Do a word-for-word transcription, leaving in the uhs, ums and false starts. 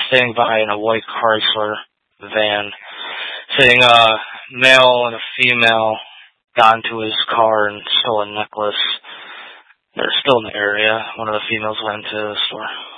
standing by in a white Chrysler van, saying a male and a female got into his car and stole a necklace. They're still in the area. One of the females went into the store.